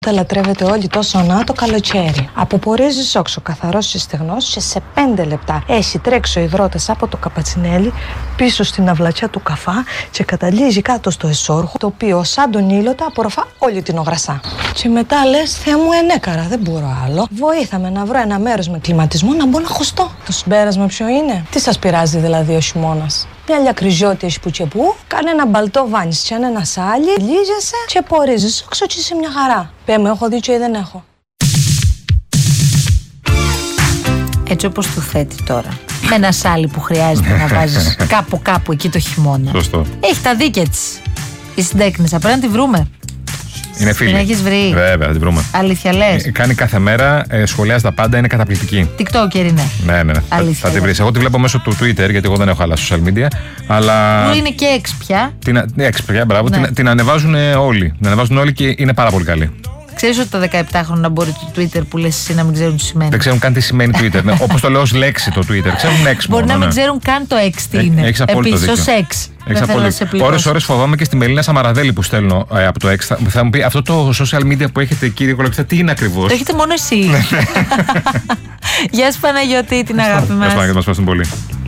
Τα λατρεύετε όλοι τόσο να το καλοκαίρι. Αποπορίζεις όξο, καθαρός και στεγνός και σε 5 λεπτά έχει τρέξει ο υδρότας από το καπατσινέλι πίσω στην αυλατσιά του καφά και καταλύζει κάτω στο εσώρουχο, το οποίο σαν τον ήλωτα απορροφά όλη την ογρασά. Και μετά λες, Θεέ μου, ενέκαρα, δεν μπορώ άλλο. Βοήθαμε να βρω ένα μέρος με κλιματισμό να μπω να χωστώ. Το συμπέρασμα ποιο είναι? Τι σας πειράζει δηλαδή ο χειμώνας? Μια λιακριζιώτη έχει που και που, κανένα μπαλτό βάνεις και ένα σάλι, λύζεσαι και πορίζεις όξο και είσαι μια χαρά. Πέμε, έχω δίκιο ή δεν έχω? Έτσι όπως το θέτει τώρα, με ένα σάλι που χρειάζεται να βάζεις κάπου εκεί το χειμώνα. Σωστό. Έχει τα δίκαια της. Η συντέκνησα, πρέπει να τη βρούμε. Είναι φίλη. Την έχεις βρει? Βέβαια, θα τη βρούμε. Αλήθεια λες? Κάνει κάθε μέρα, σχολιάζει τα πάντα, είναι καταπληκτική. TikToker είναι. Ναι. Αλήθεια, θα τη βρεις. Εγώ τη βλέπω μέσω του Twitter, γιατί εγώ δεν έχω άλλα social media. Αλλά. Που είναι και έξι πια. Έξι πια, μπράβο. Ναι. Την ανεβάζουν όλοι. Την ανεβάζουν όλοι και είναι πάρα πολύ καλή. Ξέρεις ότι τα 17χρονα μπορεί το Twitter που λες εσύ να μην ξέρουν τι σημαίνει? Δεν ξέρουν καν τι σημαίνει Twitter. Ναι, όπως το λέω ως λέξη το Twitter. Ξέρουν έξι Μπορεί μόνο, να μην ναι. ξέρουν καν το X τι είναι. Έχεις απόλυτο Επίσης, δίκιο. ως X. Δεν θέλω να σε πληρώσω. Ώρες φοβάμαι και στη Μελίνα Σαμαραδέλη που στέλνω από το X. Θα μου πει αυτό το social media που έχετε, κύριε Κολοκυθά, τι είναι ακριβώς? Το έχετε μόνο εσύ. Γεια σου Παναγιώτη, την αγάπη μας. Γεια σου Παναγιώτη, μας ευχαριστούμε πολύ.